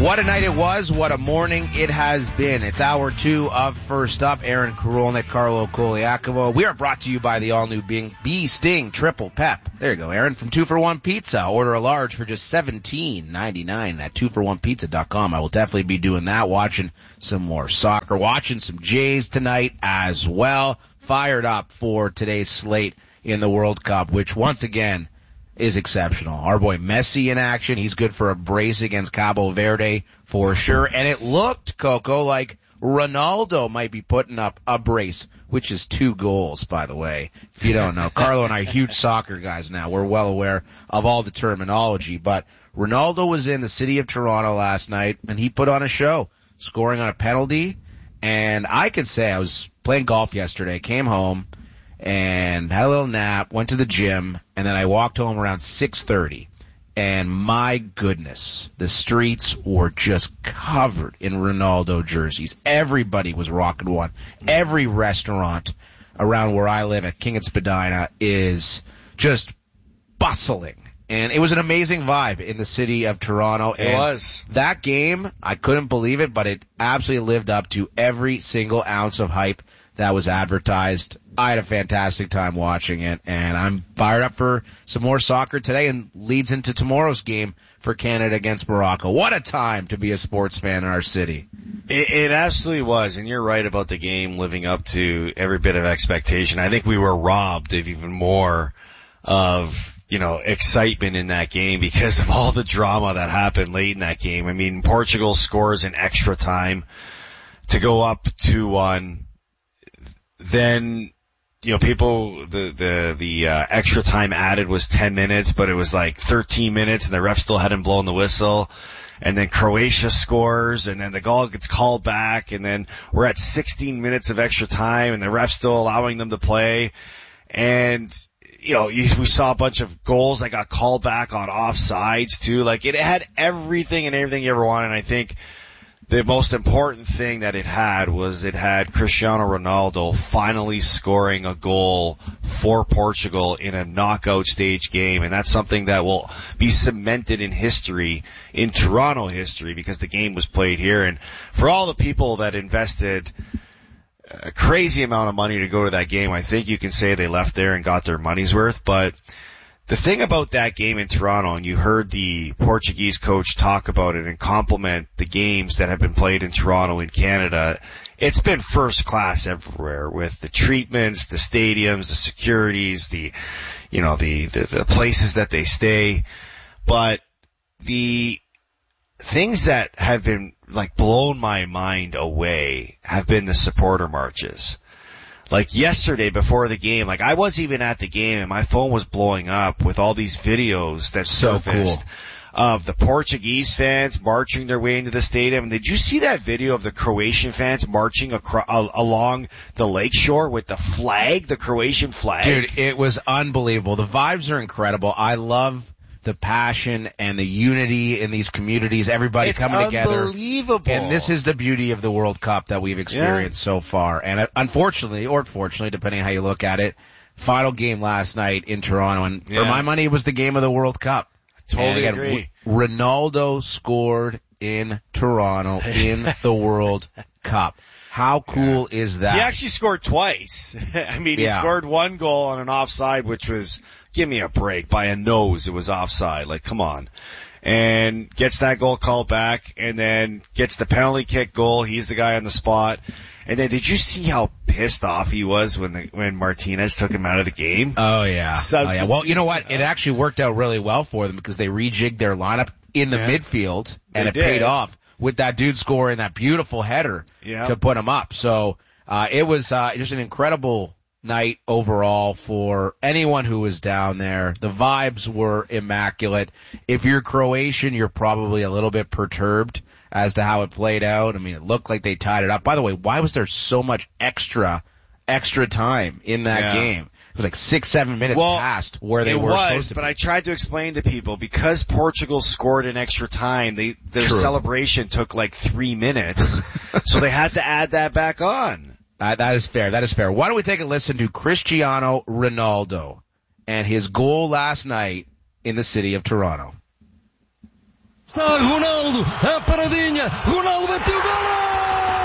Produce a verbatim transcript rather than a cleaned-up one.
What a night it was. What a morning it has been. It's hour two of First Up. Aaron Karolnik, Carlo Koliakovo. We are brought to you by the all-new Bing Bee Sting Triple Pep. There you go, Aaron, from two for one Pizza. Order a large for just seventeen ninety-nine at two for one pizza dot com. I will definitely be doing that, watching some more soccer, watching some Jays tonight as well. Fired up for today's slate in the World Cup, which once again is exceptional. Our boy Messi in action. He's good for a brace against Cabo Verde for sure. And it looked, Coco, like Ronaldo might be putting up a brace, which is two goals, by the way. If you don't know, Carlo and I are huge soccer guys now. We're well aware of all the terminology. But Ronaldo was in the city of Toronto last night, and he put on a show, scoring on a penalty. And I could say I was playing golf yesterday, came home, and had a little nap, went to the gym, and then I walked home around six thirty. And my goodness, the streets were just covered in Ronaldo jerseys. Everybody was rocking one. Every restaurant around where I live at King and Spadina is just bustling. And it was an amazing vibe in the city of Toronto. It and was. That game, I couldn't believe it, but it absolutely lived up to every single ounce of hype that was advertised. I had a fantastic time watching it, and I'm fired up for some more soccer today and leads into tomorrow's game for Canada against Morocco. What a time to be a sports fan in our city. It, it absolutely was, and you're right about the game living up to every bit of expectation. I think we were robbed of even more of, you know, excitement in that game because of all the drama that happened late in that game. I mean, Portugal scores in extra time to go up two one. Then, you know, people, the, the, the, uh, extra time added was ten minutes, but it was like thirteen minutes and the ref still hadn't blown the whistle. And then Croatia scores and then the goal gets called back and then we're at sixteen minutes of extra time and the ref's still allowing them to play. And, you know, you, we saw a bunch of goals that got called back on offsides too. Like it had everything and everything you ever wanted. And I think the most important thing that it had was it had Cristiano Ronaldo finally scoring a goal for Portugal in a knockout stage game. And that's something that will be cemented in history, in Toronto history, because the game was played here. And for all the people that invested a crazy amount of money to go to that game, I think you can say they left there and got their money's worth. But the thing about that game in Toronto, and you heard the Portuguese coach talk about it and compliment the games that have been played in Toronto in Canada, it's been first class everywhere with the treatments, the stadiums, the securities, the, you know, the, the, the places that they stay. But the things that have been like blown my mind away have been the supporter marches. Like yesterday before the game, like I wasn't even at the game and my phone was blowing up with all these videos that So surfaced cool. of the Portuguese fans marching their way into the stadium. And did you see that video of the Croatian fans marching acro- uh, along the lakeshore with the flag, the Croatian flag? Dude, it was unbelievable. The vibes are incredible. I love the passion and the unity in these communities, everybody it's coming together. It's unbelievable. And this is the beauty of the World Cup that we've experienced yeah. so far. And uh, unfortunately, or fortunately, depending on how you look at it, final game last night in Toronto. And yeah. for my money, it was the game of the World Cup. Totally again, agree. Ronaldo scored in Toronto in the World Cup. How cool yeah. is that? He actually scored twice. I mean, he yeah. scored one goal on an offside, which was, give me a break, by a nose. It was offside. Like, come on. And gets that goal called back and then gets the penalty kick goal. He's the guy on the spot. And then did you see how pissed off he was when the, when Martinez took him out of the game? Oh yeah. oh yeah. Well, you know what? It actually worked out really well for them because they rejigged their lineup in the yeah. midfield and they it did. paid off with that dude scoring that beautiful header yeah. to put him up. So, uh, it was, uh, just an incredible night overall for anyone who was down there. The vibes were immaculate. If you're Croatian, you're probably a little bit perturbed as to how it played out. I mean, it looked like they tied it up. By the way, why was there so much extra, extra time in that yeah. game? It was like six, seven minutes well, past where they it were was, supposed to but be. I tried to explain to people because Portugal scored in extra time, they, their True. celebration took like three minutes, so they had to add that back on. Uh, that is fair. That is fair. Why don't we take a listen to Cristiano Ronaldo and his goal last night in the city of Toronto. Ronaldo, é para Ronaldo bateu, gol!